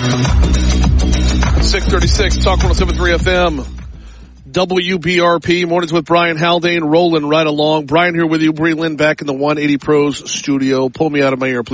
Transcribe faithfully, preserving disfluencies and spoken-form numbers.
six thirty-six, Talk one oh seven point three F M. W B R P, Mornings with Brian Haldane, rolling right along. Brian here with you, Bree Lynn back in the one eighty Pros studio. Pull me out of my ear, please.